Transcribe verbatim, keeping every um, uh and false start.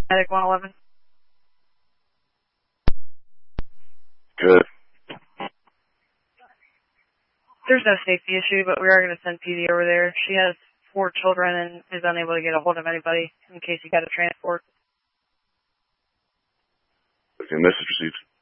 Medic one eleven. Good. There's no safety issue, but we are going to send P D over there. She has four children and is unable to get a hold of anybody in case you got a transport. Okay, message received.